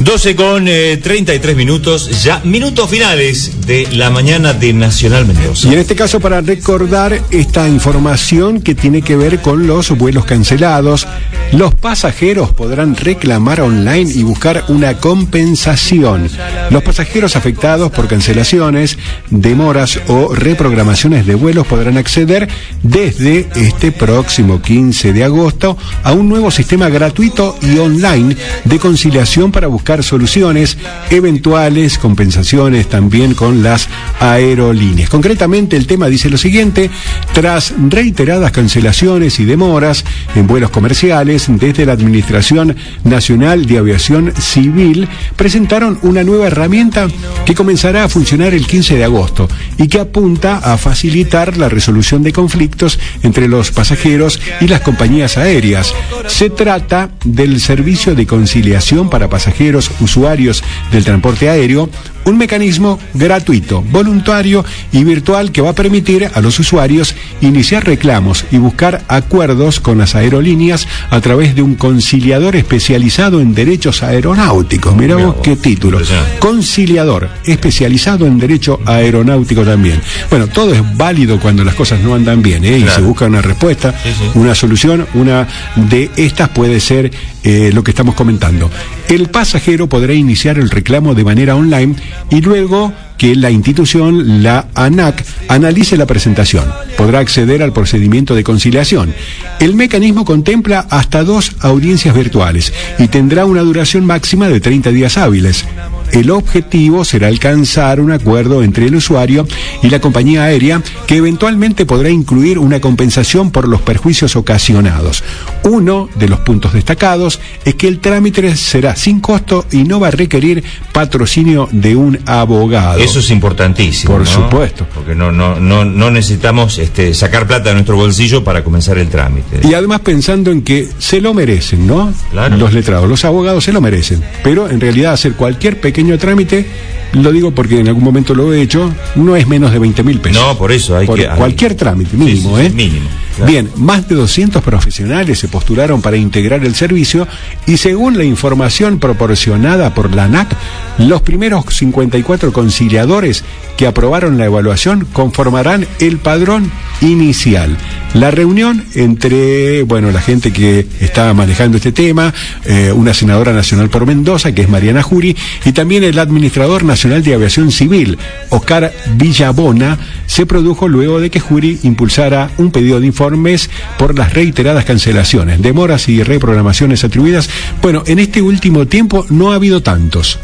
12:33, ya minutos finales de la mañana de Nacional Mendoza. Y en este caso, para recordar esta información que tiene que ver con los vuelos cancelados, los pasajeros podrán reclamar online y buscar una compensación. Los pasajeros afectados por cancelaciones, demoras o reprogramaciones de vuelos podrán acceder desde este próximo 15 de agosto a un nuevo sistema gratuito y online de conciliación para buscar soluciones, eventuales compensaciones también con las aerolíneas. Concretamente, el tema dice lo siguiente: tras reiteradas cancelaciones y demoras en vuelos comerciales, desde la Administración Nacional de Aviación Civil presentaron una nueva herramienta que comenzará a funcionar el 15 de agosto y que apunta a facilitar la resolución de conflictos entre los pasajeros y las compañías aéreas. Se trata del servicio de conciliación para pasajeros usuarios del transporte aéreo, un mecanismo gratuito, voluntario y virtual que va a permitir a los usuarios iniciar reclamos y buscar acuerdos con las aerolíneas a través de un conciliador especializado en derechos aeronáuticos. Mirá vos qué título. Conciliador especializado en derecho aeronáutico también. Bueno, todo es válido cuando las cosas no andan bien, y se busca una respuesta, una solución. Una de estas puede ser lo que estamos comentando. El pasajero podrá iniciar el reclamo de manera online y luego que la institución, la ANAC, analice la presentación. Podrá acceder al procedimiento de conciliación. El mecanismo contempla hasta 2 audiencias virtuales y tendrá una duración máxima de 30 días hábiles. El objetivo será alcanzar un acuerdo entre el usuario y la compañía aérea, que eventualmente podrá incluir una compensación por los perjuicios ocasionados. Uno de los puntos destacados es que el trámite será sin costo y no va a requerir patrocinio de un abogado. Eso es importantísimo. Por supuesto. Porque no necesitamos sacar plata de nuestro bolsillo para comenzar el trámite. Y además pensando en que se lo merecen, ¿no? Claro. Los letrados, los abogados se lo merecen. Pero en realidad hacer cualquier pequeño trámite, lo digo porque en algún momento lo he hecho, no es menos de 20.000 pesos. No, por eso hay que... Cualquier trámite, mínimo, mínimo. Claro. Bien, más de 200 profesionales se postularon para integrar el servicio y según la información proporcionada por la ANAC, los primeros 54 conciliadores que aprobaron la evaluación conformarán el padrón inicial. La reunión entre, la gente que está manejando este tema, una senadora nacional por Mendoza, que es Mariana Jury, y también el administrador nacional de aviación civil, Oscar Villabona, se produjo luego de que Jury impulsara un pedido de informes por las reiteradas cancelaciones, demoras y reprogramaciones atribuidas. Bueno, en este último tiempo no ha habido tantos.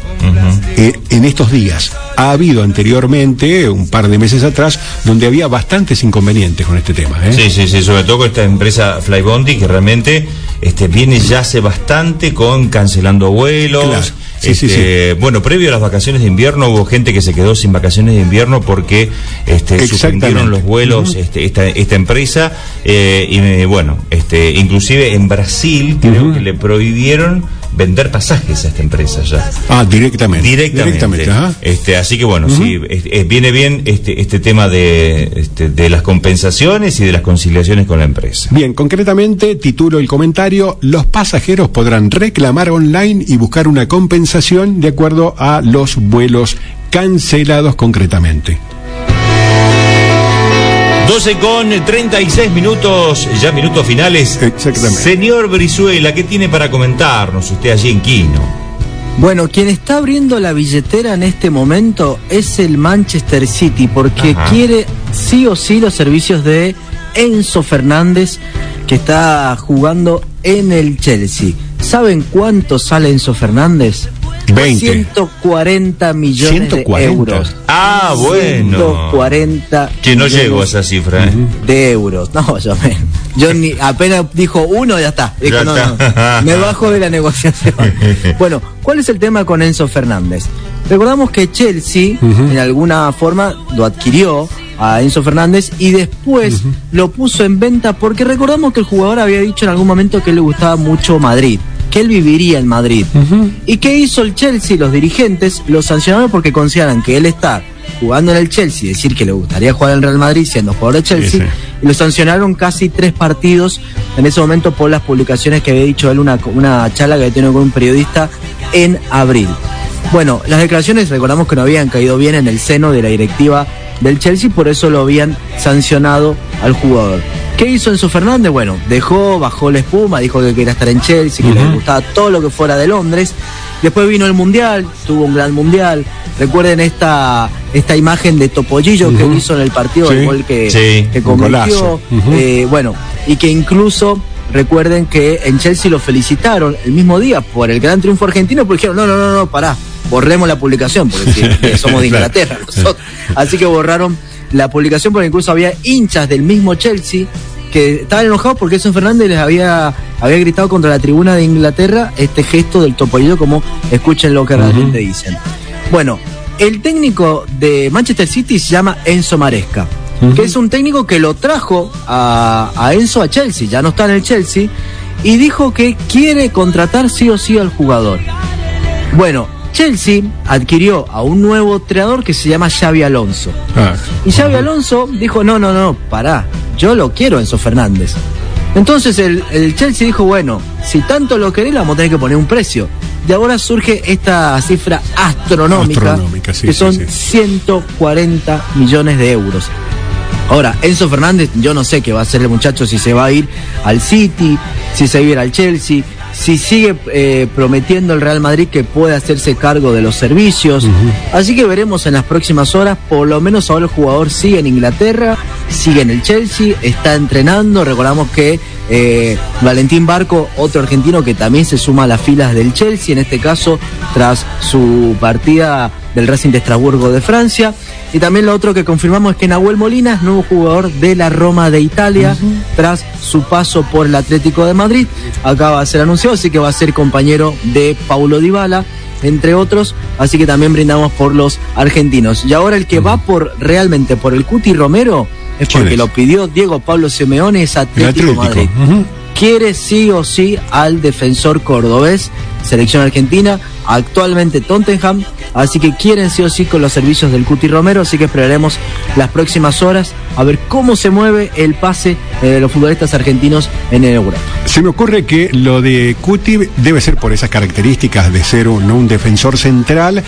En estos días. Ha habido anteriormente, un par de meses atrás, donde había bastantes inconvenientes con este tema. Sí, sobre todo con esta empresa Flybondi, que realmente viene ya hace bastante con cancelando vuelos. Claro. Bueno, previo a las vacaciones de invierno hubo gente que se quedó sin vacaciones de invierno porque suspendieron los vuelos esta empresa, inclusive en Brasil creo que le prohibieron vender pasajes a esta empresa ya. Directamente. Ajá. Así que sí, viene bien este tema de las compensaciones y de las conciliaciones con la empresa. Bien, concretamente titulo el comentario: los pasajeros podrán reclamar online y buscar una compensación de acuerdo a los vuelos cancelados concretamente. 12:36, ya minutos finales. Exactamente. Señor Brizuela, ¿qué tiene para comentarnos usted allí en Quino? Bueno, quien está abriendo la billetera en este momento es el Manchester City, porque quiere sí o sí los servicios de Enzo Fernández, que está jugando en el Chelsea. ¿Saben cuánto sale Enzo Fernández? 140 millones de euros. Ah, bueno. 140 que no llego a esa cifra. De euros. No, yo ni apenas dijo uno, ya está. Dijo, no, me bajo de la negociación. Bueno, ¿cuál es el tema con Enzo Fernández? Recordamos que Chelsea, en alguna forma, lo adquirió a Enzo Fernández y después lo puso en venta, porque recordamos que el jugador había dicho en algún momento que le gustaba mucho Madrid, que él viviría en Madrid. ¿Y qué hizo el Chelsea? Los dirigentes lo sancionaron porque consideran que él está jugando en el Chelsea, decir que le gustaría jugar en el Real Madrid siendo jugador de Chelsea, y lo sancionaron casi 3 partidos en ese momento por las publicaciones que había dicho él, una charla que había tenido con un periodista en abril. Bueno, las declaraciones, recordamos que no habían caído bien en el seno de la directiva del Chelsea, por eso lo habían sancionado al jugador. ¿Qué hizo Enzo Fernández? Bueno, bajó la espuma, dijo que quería estar en Chelsea, que le gustaba todo lo que fuera de Londres. Después vino el Mundial, tuvo un gran Mundial. Recuerden esta imagen de Topollillo que hizo en el partido, el gol que convirtió. Bueno, y que incluso recuerden que en Chelsea lo felicitaron el mismo día por el gran triunfo argentino, porque dijeron, no, pará, borremos la publicación, porque somos de Inglaterra nosotros. Así que borraron la publicación, porque incluso había hinchas del mismo Chelsea que estaban enojados porque Enzo Fernández les había gritado contra la tribuna de Inglaterra este gesto del Topollillo, como escuchen lo que realmente dicen. Bueno, el técnico de Manchester City se llama Enzo Maresca, que es un técnico que lo trajo a Enzo a Chelsea, ya no está en el Chelsea, y dijo que quiere contratar sí o sí al jugador. Bueno, Chelsea adquirió a un nuevo entrenador que se llama Xabi Alonso. Y Xabi Alonso dijo, no, pará, yo lo quiero Enzo Fernández. Entonces el Chelsea dijo, bueno, si tanto lo querés, le vamos a tener que poner un precio. Y ahora surge esta cifra astronómica que son 140 millones de euros. Ahora, Enzo Fernández, yo no sé qué va a hacer el muchacho, si se va a ir al City, si se va a ir al Chelsea, si sigue prometiendo el Real Madrid que puede hacerse cargo de los servicios. Así que veremos en las próximas horas. Por lo menos ahora el jugador sigue en Inglaterra, sigue en el Chelsea, está entrenando. Recordamos que Valentín Barco, otro argentino que también se suma a las filas del Chelsea, en este caso tras su partida del Racing de Estrasburgo de Francia. Y también lo otro que confirmamos es que Nahuel Molina es nuevo jugador de la Roma de Italia, tras su paso por el Atlético de Madrid. Acaba de ser anunciado, así que va a ser compañero de Paulo Dybala, entre otros. Así que también brindamos por los argentinos. Y ahora el que va realmente por el Cuti Romero es porque lo pidió Diego Pablo Simeone, es Atlético Madrid. Quiere sí o sí al defensor cordobés, selección argentina, actualmente Tottenham, así que quieren sí o sí con los servicios del Cuti Romero, así que esperaremos las próximas horas a ver cómo se mueve el pase de los futbolistas argentinos en Europa. Se me ocurre que lo de Cuti debe ser por esas características de ser un defensor central,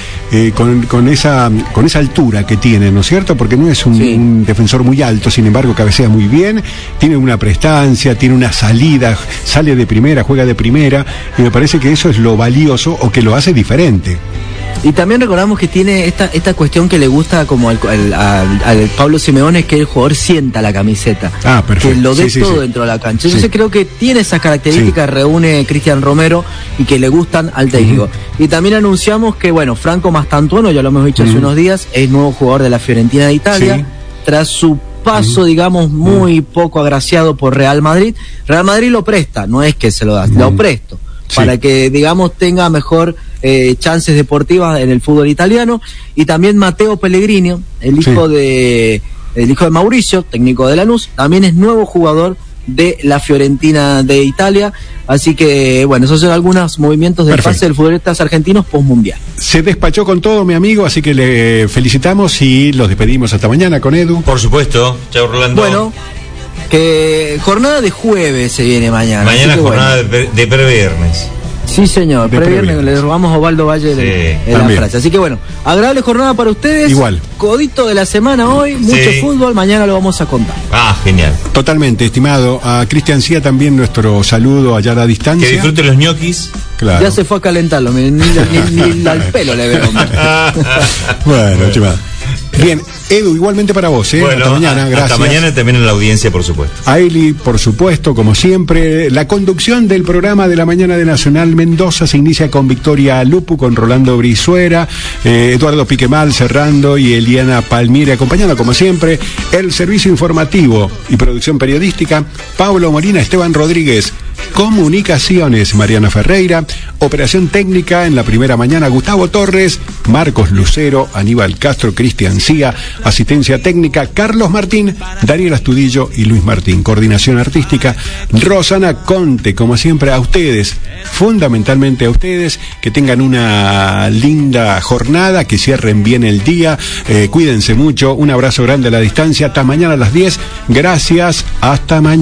con esa altura que tiene, ¿no es cierto? Porque no es un defensor muy alto, sin embargo cabecea muy bien, tiene una prestancia, tiene una salida, sale de primera, juega de primera, y me parece que eso es lo valioso o que lo hace diferente. Y también recordamos que tiene esta cuestión que le gusta como al Pablo Simeone, que el jugador sienta la camiseta, perfecto, que lo dé todo dentro de la cancha. Entonces creo que tiene esas características, reúne Cristian Romero y que le gustan al técnico. Y también anunciamos que, bueno, Franco Mastantuono, ya lo hemos dicho hace unos días, es nuevo jugador de la Fiorentina de Italia, tras su paso, digamos, muy poco agraciado por Real Madrid. Real Madrid lo presta, no es que se lo da, lo presto, para que, digamos, tenga mejor chances deportivas en el fútbol italiano. Y también Matteo Pellegrini, el hijo de Mauricio, técnico de Lanús, también es nuevo jugador de la Fiorentina de Italia. Así que, bueno, esos son algunos movimientos de pase del futbolistas argentinos post-mundial. Se despachó con todo, mi amigo, así que le felicitamos y los despedimos hasta mañana con Edu. Por supuesto. Chao, Rolando. Bueno, que jornada de jueves se viene mañana. Mañana jornada de previernes. Sí, señor, previernes le robamos a Osvaldo Valle en la frase. Así que bueno, agradable jornada para ustedes. Igual. Codito de la semana hoy, mucho fútbol, mañana lo vamos a contar. Genial. Totalmente, estimado. A Cristian Cía también nuestro saludo allá a la distancia. Que disfruten los ñoquis. Claro. Ya se fue a calentarlo, ni al pelo le veo. Bueno, chima. Bien, Edu, igualmente para vos, Bueno, hasta mañana, gracias. Hasta mañana también en la audiencia, por supuesto. Ailey, por supuesto, como siempre. La conducción del programa de la mañana de Nacional Mendoza se inicia con Victoria Lupu, con Rolando Brizuela, Eduardo Piquemal cerrando y Eliana Palmieri acompañando, como siempre. El servicio informativo y producción periodística, Pablo Molina, Esteban Rodríguez. Comunicaciones, Mariana Ferreira. Operación técnica en la primera mañana, Gustavo Torres, Marcos Lucero, Aníbal Castro, Cristian Cía. Asistencia técnica, Carlos Martín, Daniel Astudillo y Luis Martín. Coordinación artística, Rosana Conte. Como siempre, a ustedes, fundamentalmente a ustedes, que tengan una linda jornada, que cierren bien el día, cuídense mucho, un abrazo grande a la distancia, hasta mañana a las 10. Gracias, hasta mañana.